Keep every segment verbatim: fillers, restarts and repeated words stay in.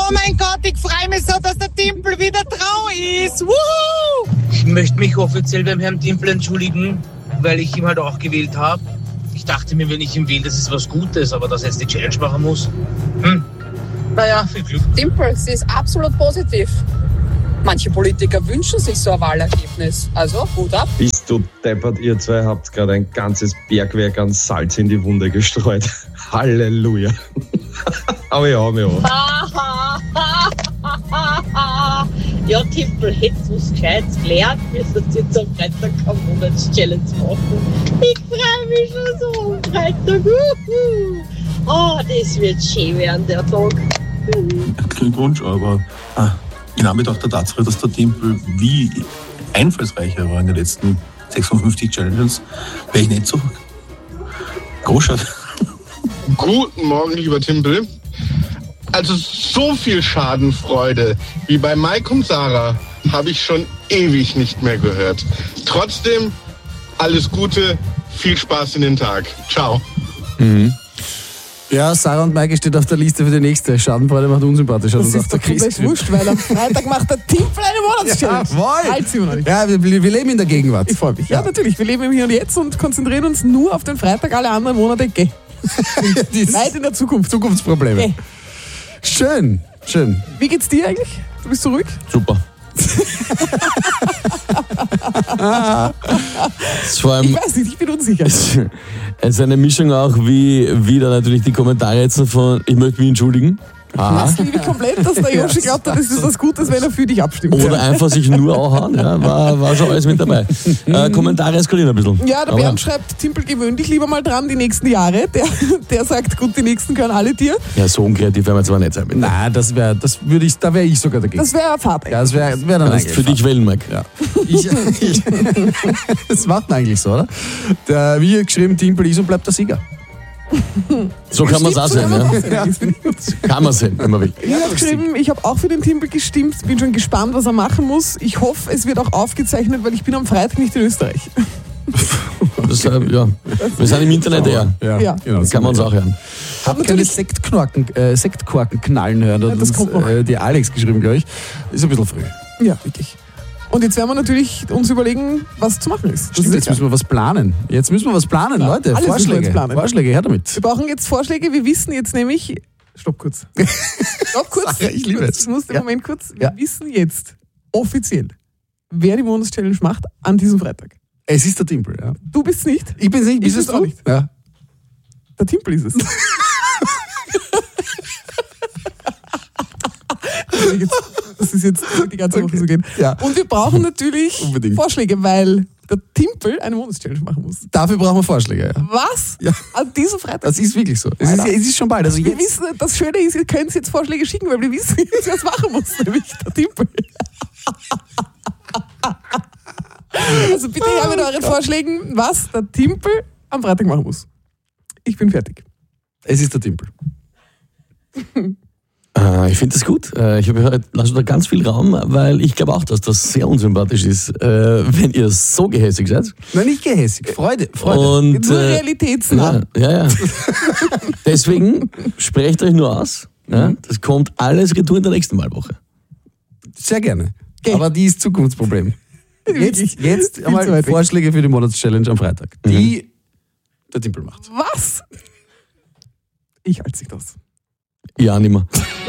Oh mein Gott, ich freue mich so, dass der Timpel wieder trau ist. Wuhu! Ich möchte mich offiziell beim Herrn Timpel entschuldigen, weil ich ihn halt auch gewählt habe. Ich dachte mir, wenn ich ihn wähle, das ist was Gutes, aber dass er jetzt die Challenge machen muss. Hm. Naja, viel Glück. Timpel, sie ist absolut positiv. Manche Politiker wünschen sich so ein Wahlergebnis. Also, Hut ab. Bist du deppert, ihr zwei habt gerade ein ganzes Bergwerk an Salz in die Wunde gestreut. Halleluja. Aber ja, ja. Ja, Timpel, hättest du was Gescheites gelernt, müsstest du jetzt am Freitag eine Monatschallenge machen. Ich freue mich schon so am Freitag. Oh, das wird schön werden, der Tag. Glückwunsch, aber ah, in Anbetracht der Tatsache, dass der Timpel wie einfallsreicher war in den letzten sechsundfünfzig Challenges, wäre ich nicht so groß. Guten Morgen, lieber Timpel. Also so viel Schadenfreude wie bei Mike und Sarah habe ich schon ewig nicht mehr gehört. Trotzdem, alles Gute, viel Spaß in den Tag. Ciao. Mhm. Ja, Sarah und Maike steht auf der Liste für die nächste. Schadenfreude macht unsympathisch. Das ist doch komplett wurscht, weil am Freitag macht der Timpel eine Monatschallenge. Jawohl! Ja, wir, wir leben in der Gegenwart. Ich freue mich. Ja, ja, natürlich. Wir leben im Hier und Jetzt und konzentrieren uns nur auf den Freitag. Alle anderen Monate, geh. Weit in der Zukunft. Zukunftsprobleme. Geh. Schön, schön. Wie geht's dir eigentlich? Du bist zurück? Super. Vor allem, ich weiß nicht, ich bin unsicher. Es ist eine Mischung auch, wie wieder natürlich die Kommentare jetzt von, ich möchte mich entschuldigen. Das liebe ich komplett, dass der Joshi glaubt, das ist was Gutes, wenn er für dich abstimmt. Oder einfach sich nur anhauen, ja, war, war schon alles mit dabei. Äh, Kommentare eskalieren ein bisschen. Ja, der Bernd schreibt, Timpel, gewöhn dich lieber mal dran die nächsten Jahre. Der, der sagt, gut, die nächsten können alle dir. Ja, so unkreativ werden wir zwar nicht sein. Bitte. Nein, das wäre, das würde ich, da wäre ich sogar dagegen. Das wäre Fahrt. Ja, das wäre wär dann das ist für dich Wellenmark. Ja. Ich, ich, das macht man eigentlich so, oder? Der, wie geschrieben, Timpel ist und bleibt der Sieger. So kann man es auch sehen, ja. Kann man sehen, wenn man will. Ich habe geschrieben, ich habe auch für den Timpel gestimmt, bin schon gespannt, was er machen muss. Ich hoffe, es wird auch aufgezeichnet, weil ich bin am Freitag nicht in Österreich. Das, äh, ja. Wir sind im Internet eher. Ja, ja. Genau, das kann man uns auch hören. Haben keine Sektkorken, äh, Sektkorken knallen hören. Ja, das kommt noch. Äh, die Alex geschrieben, glaube ich. Ist ein bisschen früh. Ja, wirklich. Und jetzt werden wir natürlich uns überlegen, was zu machen ist. Stimmt, jetzt müssen wir was planen. Jetzt müssen wir was planen, ja, Leute. Alles Vorschläge. Planen. Vorschläge, her damit. Wir brauchen jetzt Vorschläge. Wir wissen jetzt nämlich... Stopp kurz. Stopp kurz. Sarah, ich liebe es. Ich muss den ja. Moment kurz. Wir ja. wissen jetzt offiziell, wer die Monatschallenge macht an diesem Freitag. Es ist der Timpel, ja. Du bist nicht. Ich bin's nicht. Ich bin es auch nicht. Ja. Der Timpel ist es. Das ist jetzt die ganze Woche okay. so gehen. Ja. Und wir brauchen natürlich Unbedingt. Vorschläge, weil der Timpel eine Monatschallenge machen muss. Dafür brauchen wir Vorschläge, ja. Was? Ja. An diesem Freitag? Das ist wirklich so. Es ist, es ist schon bald. Also wir jetzt. wissen, das Schöne ist, ihr könnt jetzt Vorschläge schicken, weil wir wissen, wer es machen muss, nämlich der Timpel. Also bitte her mit euren Vorschlägen, was der Timpel am Freitag machen muss. Ich bin fertig. Es ist der Timpel. Äh, ich finde das gut. Äh, ich habe heute lasse da ganz viel Raum, weil ich glaube auch, dass das sehr unsympathisch ist, äh, wenn ihr so gehässig seid. Nein, nicht gehässig. Freude. Freude. Und, Nur äh, realitätsnah. Ja, ja. ja. Deswegen sprecht euch nur aus. Ja? Das kommt alles retour in der nächsten Wahlwoche. Sehr gerne. Okay. Aber die ist Zukunftsproblem. Jetzt, jetzt einmal Vorschläge für die Monatschallenge am Freitag, die mhm. der Timpel macht. Was? Ich halte sich das. Ja, nimmer.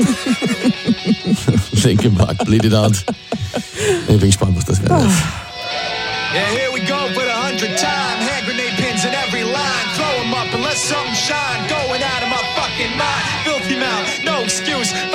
Linkin Park, Bleed It Out. Ich bin gespannt, was das wird. Yeah, here we go for the hundredth time. Hand grenade pins in every line. Throw them up and let something shine. Going out of my fucking mind. Filthy mouth, no excuse.